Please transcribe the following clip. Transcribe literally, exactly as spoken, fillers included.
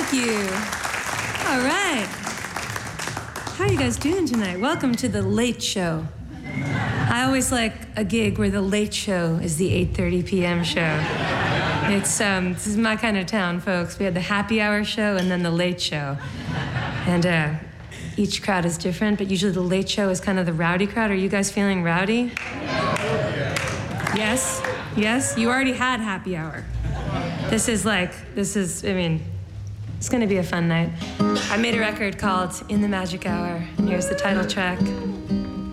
Thank you. All right. How are you guys doing tonight? Welcome to the Late Show. I always like a gig where the late show is the eight thirty p.m. show. It's um, this is my kind of town, folks. We had the happy hour show and then the late show. And uh, each crowd is different, but usually the late show is kind of the rowdy crowd. Are you guys feeling rowdy? Yes? Yes? You already had happy hour. This is like, this is, I mean, it's gonna be a fun night. I made a record called In the Magic Hour, and here's the title track.